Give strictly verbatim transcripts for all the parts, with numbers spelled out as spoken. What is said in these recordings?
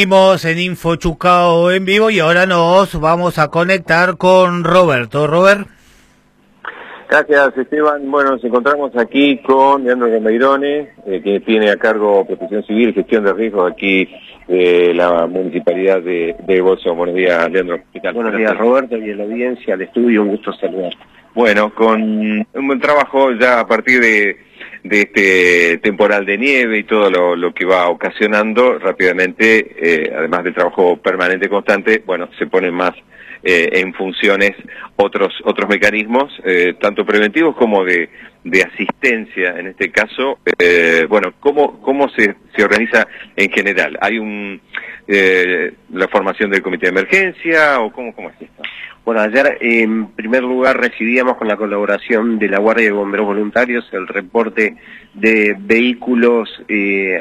Seguimos en Info Chucao en vivo y ahora nos vamos a conectar con Roberto. Robert. Gracias, Esteban. Bueno, nos encontramos aquí con Leandro Gameirone, eh, que tiene a cargo Protección Civil y Gestión de Riesgos aquí de la Municipalidad de, de Bolsón. Buenos días, Leandro. ¿Qué tal? Buenos días, Roberto, y a la audiencia, al estudio, un gusto saludar. Bueno, con un buen trabajo ya a partir de, de este temporal de nieve y todo lo, lo que va ocasionando rápidamente, eh, además del trabajo permanente constante, bueno, se ponen más eh, en funciones otros otros mecanismos, eh, tanto preventivos como de, de asistencia en este caso. Eh, bueno, ¿cómo, cómo se, se organiza en general? ¿Hay un eh, la formación del comité de emergencia o cómo, cómo es esto? Bueno, ayer en primer lugar recibíamos con la colaboración de la Guardia de Bomberos Voluntarios el reporte de vehículos eh,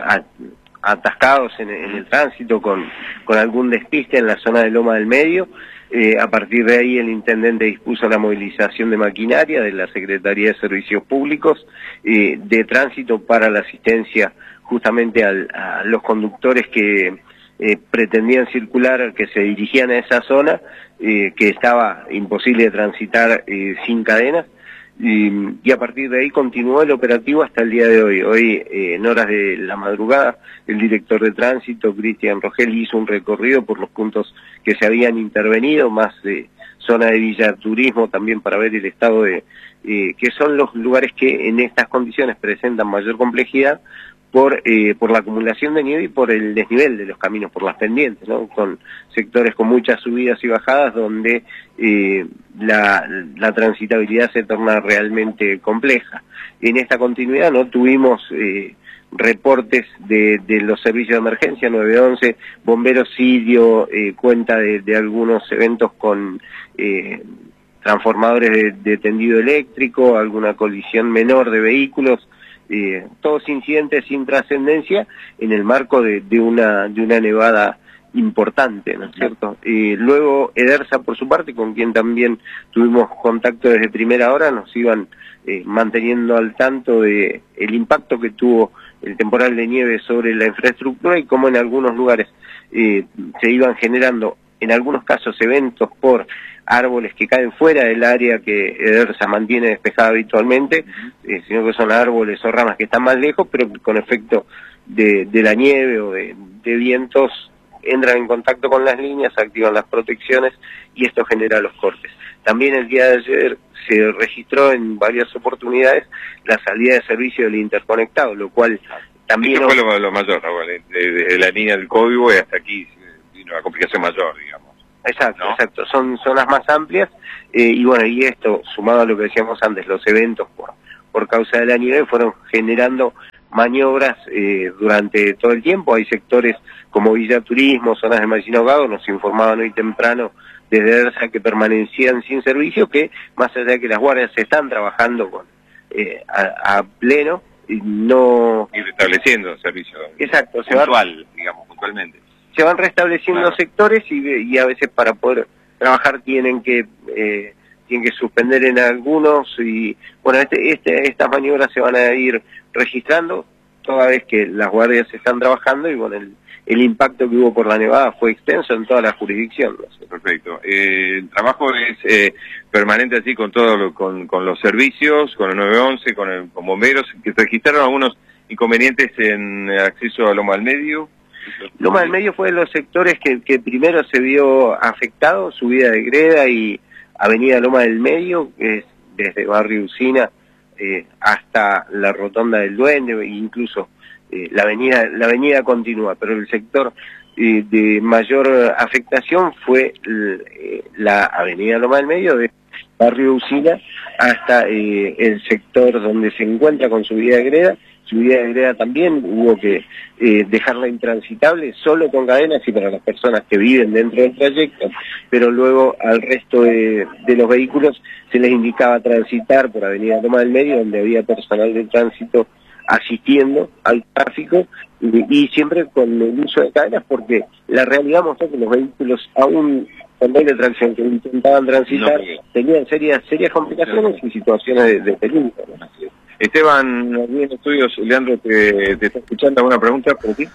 atascados en, en el tránsito con, con algún despiste en la zona de Loma del Medio. Eh, a partir de ahí el intendente dispuso la movilización de maquinaria de la Secretaría de Servicios Públicos eh, de tránsito para la asistencia justamente al, a los conductores que eh, pretendían circular, que se dirigían a esa zona, eh, que estaba imposible de transitar eh, sin cadenas. Y, y a partir de ahí continuó el operativo hasta el día de hoy. Hoy, eh, en horas de la madrugada, el director de tránsito, Cristian Rogel, hizo un recorrido por los puntos que se habían intervenido, más de zona de Villa Turismo, también para ver el estado de, eh, que son los lugares que en estas condiciones presentan mayor complejidad por eh, por la acumulación de nieve y por el desnivel de los caminos, por las pendientes, ¿no? Con sectores con muchas subidas y bajadas donde eh, la, la transitabilidad se torna realmente compleja. En esta continuidad no tuvimos eh, reportes de, de los servicios de emergencia, nueve once, Bomberos sí dio eh, cuenta de, de algunos eventos con eh, transformadores de, de tendido eléctrico, alguna colisión menor de vehículos, Eh, todos incidentes sin trascendencia en el marco de, de una de una nevada importante, ¿no es cierto? Eh, luego Edersa, por su parte, con quien también tuvimos contacto desde primera hora, nos iban eh, manteniendo al tanto de el impacto que tuvo el temporal de nieve sobre la infraestructura y cómo en algunos lugares eh, se iban generando, en algunos casos, eventos por árboles que caen fuera del área que Edersa mantiene despejada habitualmente, eh, sino que son árboles o ramas que están más lejos, pero que con efecto de, de la nieve o de, de vientos entran en contacto con las líneas, activan las protecciones y esto genera los cortes. También el día de ayer se registró en varias oportunidades la salida de servicio del interconectado, lo cual también... Esto fue lo, lo mayor, ¿no? de, de, de la línea del código y hasta aquí vino una complicación mayor, digamos. Exacto, ¿no? exacto, son zonas más amplias eh, y bueno, y esto sumado a lo que decíamos antes, los eventos por, por causa de la nieve fueron generando maniobras eh, durante todo el tiempo. Hay sectores como Villa Turismo, zonas de Mallín Ahogado, nos informaban hoy temprano desde Edersa que permanecían sin servicio, que más allá de que las guardias se están trabajando con eh, a, a pleno, y no... Y restableciendo servicio. Exacto, puntual, se va... digamos, puntualmente. Se van restableciendo claro. sectores y, y a veces para poder trabajar tienen que eh, tienen que suspender en algunos y bueno este, este estas maniobras se van a ir registrando toda vez que las guardias están trabajando y bueno el, el impacto que hubo por la nevada fue extenso en toda la jurisdicción. Perfecto. Eh, el trabajo es eh, permanente así con todo lo, con, con los servicios, con el nueve once, con, el, con bomberos, que registraron algunos inconvenientes en acceso a Loma del Medio. Loma del Medio fue de los sectores que, que primero se vio afectado, subida de greda y avenida Loma del Medio, que es desde Barrio Usina eh, hasta la Rotonda del Duende, e incluso eh, la avenida la avenida continúa, pero el sector eh, de mayor afectación fue eh, la avenida Loma del Medio, de Barrio Usina hasta eh, el sector donde se encuentra con subida de greda. Subida de greda también hubo que eh, dejarla intransitable solo con cadenas y para las personas que viven dentro del trayecto, pero luego al resto de, de los vehículos se les indicaba transitar por Avenida Loma del Medio, donde había personal de tránsito asistiendo al tráfico y, y siempre con el uso de cadenas, porque la realidad mostró que los vehículos aún con doble tracción que intentaban transitar no, tenían serias serias complicaciones y situaciones de, de peligro, ¿no? Esteban, aquí en estudios, Leandro te, te está escuchando. ¿Alguna pregunta por ti?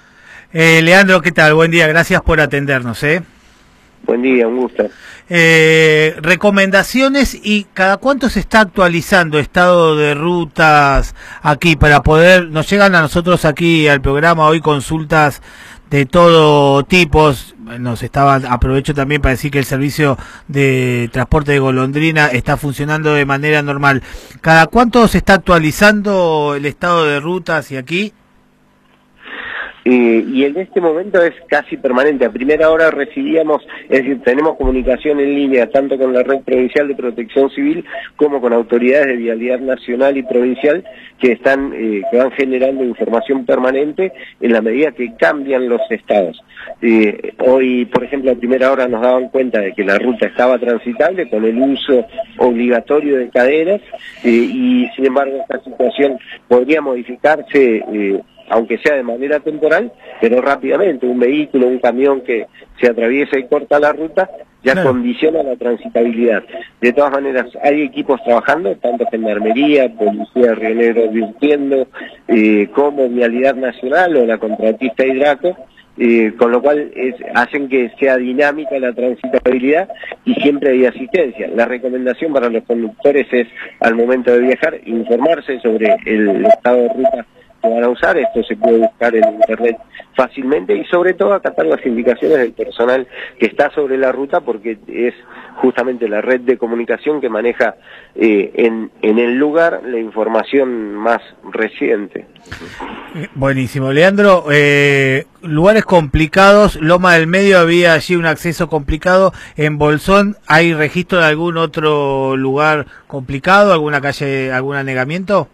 Eh, Leandro, ¿qué tal? Buen día, gracias por atendernos, ¿eh? Buen día, un gusto. Eh, recomendaciones y cada cuánto se está actualizando estado de rutas aquí para poder, nos llegan a nosotros aquí al programa hoy consultas de todo tipo. Nos estaba, aprovecho también para decir que el servicio de transporte de golondrina está funcionando de manera normal. ¿Cada cuánto se está actualizando el estado de rutas y aquí? Eh, y en este momento es casi permanente. A primera hora recibíamos, es decir, tenemos comunicación en línea tanto con la Red Provincial de Protección Civil como con autoridades de vialidad nacional y provincial que están, eh, que van generando información permanente en la medida que cambian los estados. Eh, hoy, por ejemplo, a primera hora nos daban cuenta de que la ruta estaba transitable con el uso obligatorio de cadenas eh, y sin embargo esta situación podría modificarse eh, aunque sea de manera temporal, pero rápidamente. Un vehículo, un camión que se atraviesa y corta la ruta, ya claro, condiciona la transitabilidad. De todas maneras, hay equipos trabajando, tanto Gendarmería, Policía de Río Negro advirtiendo, eh, como Vialidad Nacional o la contratista Hidraco, eh, con lo cual es, hacen que sea dinámica la transitabilidad y siempre hay asistencia. La recomendación para los conductores es, al momento de viajar, informarse sobre el estado de ruta que van a usar. Esto se puede buscar en internet fácilmente y sobre todo acatar las indicaciones del personal que está sobre la ruta, porque es justamente la red de comunicación que maneja eh, en, en el lugar la información más reciente. Buenísimo, Leandro. Eh, lugares complicados, Loma del Medio había allí un acceso complicado, en Bolsón ¿hay registro de algún otro lugar complicado, alguna calle, algún anegamiento?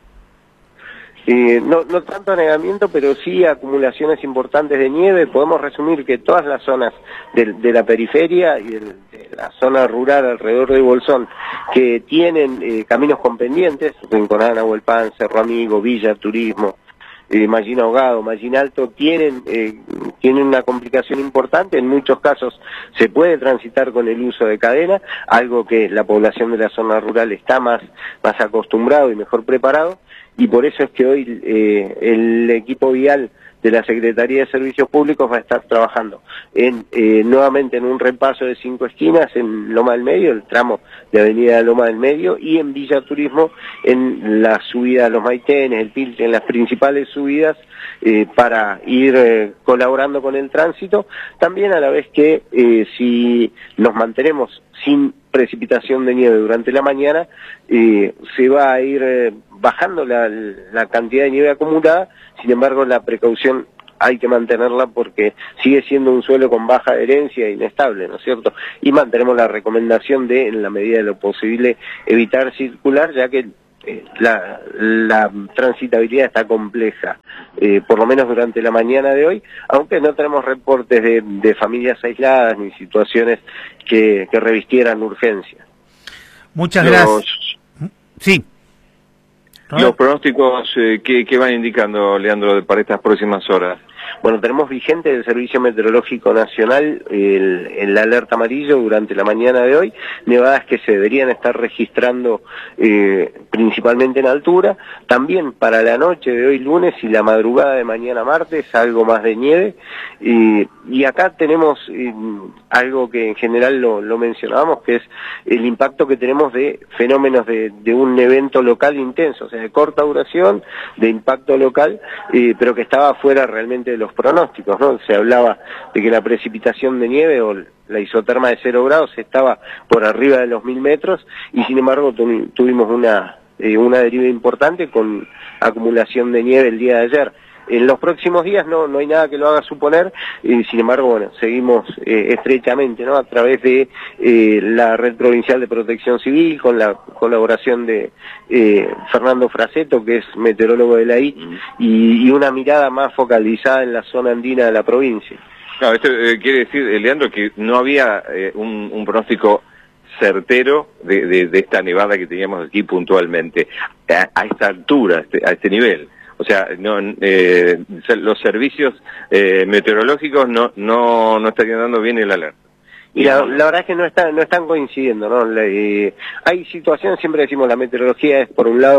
Eh, no, no tanto anegamiento, pero sí acumulaciones importantes de nieve. Podemos resumir que todas las zonas de, de la periferia y de, de la zona rural alrededor de Bolsón que tienen eh, caminos con pendientes, Rinconada, Nahuelpan, Cerro Amigo, Villa, Turismo, eh, Mallín Ahogado, Mallín Alto, tienen, eh, tienen una complicación importante. En muchos casos se puede transitar con el uso de cadena, algo que la población de la zona rural está más, más acostumbrado y mejor preparado. Y por eso es que hoy eh, el equipo vial de la Secretaría de Servicios Públicos va a estar trabajando en eh, nuevamente en un repaso de cinco esquinas en Loma del Medio, el tramo de Avenida Loma del Medio, y en Villa Turismo en la subida a los Maitenes, el Pilche, en las principales subidas, eh, para ir eh, colaborando con el tránsito, también a la vez que eh, si nos mantenemos sin precipitación de nieve durante la mañana, eh, se va a ir eh, bajando la, la cantidad de nieve acumulada. Sin embargo, la precaución hay que mantenerla porque sigue siendo un suelo con baja adherencia e inestable, ¿no es cierto? Y mantenemos la recomendación de, en la medida de lo posible, evitar circular, ya que eh, la, la transitabilidad está compleja, eh, por lo menos durante la mañana de hoy, aunque no tenemos reportes de, de familias aisladas ni situaciones que, que revistieran urgencia. Muchas Los, gracias. Sí. Los pronósticos eh, que, que van indicando, Leandro, de, para estas próximas horas. Bueno, tenemos vigente del Servicio Meteorológico Nacional el, el alerta amarillo durante la mañana de hoy, nevadas que se deberían estar registrando eh, principalmente en altura, también para la noche de hoy lunes y la madrugada de mañana martes, algo más de nieve, eh, y acá tenemos eh, algo que en general lo, lo mencionábamos, que es el impacto que tenemos de fenómenos de, de un evento local intenso, o sea, de corta duración, de impacto local, eh, pero que estaba fuera realmente de los pronósticos, ¿no? Se hablaba de que la precipitación de nieve o la isoterma de cero grados estaba por arriba de los mil metros y sin embargo tu, tuvimos una, eh, una deriva importante con acumulación de nieve el día de ayer. En los próximos días no, no hay nada que lo haga suponer, y sin embargo, bueno, seguimos eh, estrechamente, ¿no?, a través de eh, la Red Provincial de Protección Civil, con la colaboración de eh, Fernando Fraceto, que es meteorólogo de la I T, y, y una mirada más focalizada en la zona andina de la provincia. No, esto eh, quiere decir, eh, Leandro, que no había eh, un, un pronóstico certero de, de, de esta nevada que teníamos aquí puntualmente, a, a esta altura, a este, a este nivel. O sea, no, eh, los servicios eh, meteorológicos no, no, no estarían dando bien el alerta. Y la, la verdad es que no están, no están coincidiendo, ¿no? Le, eh, hay situaciones, siempre decimos, la meteorología es por un lado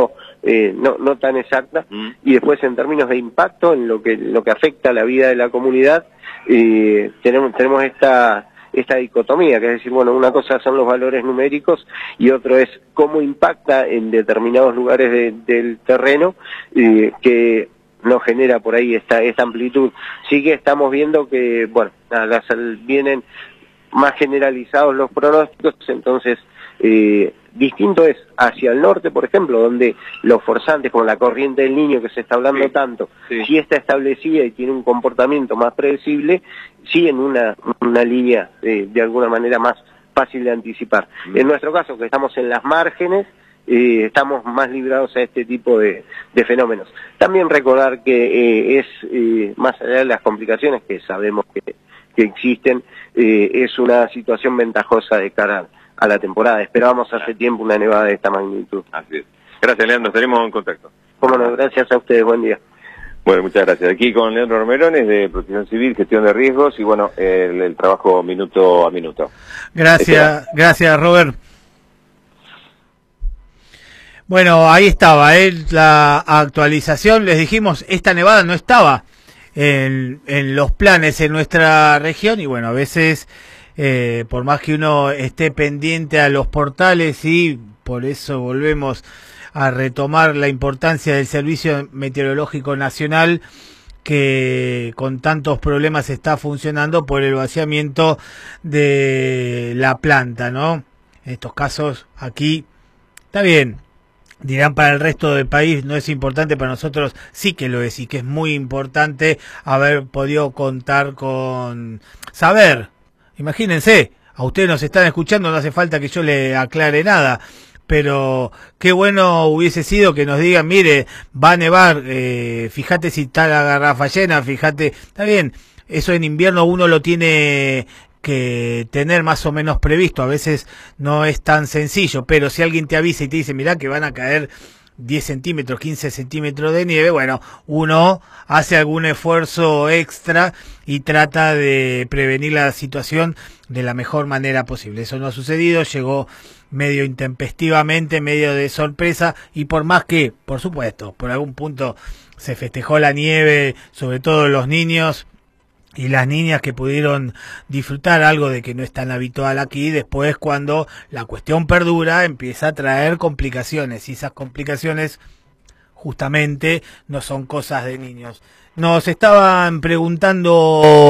eh, no, no tan exacta, Mm. y después en términos de impacto, en lo que, lo que afecta a la vida de la comunidad, eh, tenemos, tenemos esta, esta dicotomía, que es decir, bueno, una cosa son los valores numéricos y otro es cómo impacta en determinados lugares de, del terreno, eh, que no genera por ahí esta, esta amplitud. Sí que estamos viendo que, bueno, a las, vienen más generalizados los pronósticos, entonces eh, distinto es hacia el norte, por ejemplo, donde los forzantes, como la corriente del Niño que se está hablando Sí, tanto, sí. si está establecida y tiene un comportamiento más predecible, sí en una, una línea eh, de alguna manera más fácil de anticipar. Mm. En nuestro caso, que estamos en las márgenes, eh, estamos más librados a este tipo de, de fenómenos. También recordar que eh, es, eh, más allá de las complicaciones que sabemos que, que existen, eh, es una situación ventajosa de cara a la temporada. Esperábamos hace tiempo una nevada de esta magnitud. Así es. Gracias, Leandro, estaremos en contacto. Cómo no, gracias a ustedes, buen día. Bueno, muchas gracias. Aquí con Leandro Romerones de Protección Civil, Gestión de Riesgos y bueno, el, el trabajo minuto a minuto. Gracias, gracias Robert. Bueno, ahí estaba, ¿eh? La actualización. Les dijimos, esta nevada no estaba en, en los planes en nuestra región y bueno, a veces, eh, por más que uno esté pendiente a los portales y por eso volvemos a retomar la importancia del Servicio Meteorológico Nacional, que con tantos problemas está funcionando por el vaciamiento de la planta, ¿no? En estos casos, aquí, está bien. Dirán, para el resto del país no es importante, para nosotros sí que lo es y que es muy importante haber podido contar con saber. Imagínense, a ustedes nos están escuchando, no hace falta que yo le aclare nada, pero qué bueno hubiese sido que nos digan, mire, va a nevar, eh, fíjate si está la garrafa llena, fíjate, está bien, eso en invierno uno lo tiene que tener más o menos previsto, a veces no es tan sencillo, pero si alguien te avisa y te dice, mirá que van a caer diez centímetros, quince centímetros de nieve, bueno, uno hace algún esfuerzo extra y trata de prevenir la situación de la mejor manera posible. Eso no ha sucedido, llegó medio intempestivamente, medio de sorpresa, y por más que, por supuesto, por algún punto se festejó la nieve, sobre todo los niños y las niñas que pudieron disfrutar algo de que no es tan habitual aquí, después cuando la cuestión perdura empieza a traer complicaciones, y esas complicaciones justamente no son cosas de niños. Nos estaban preguntando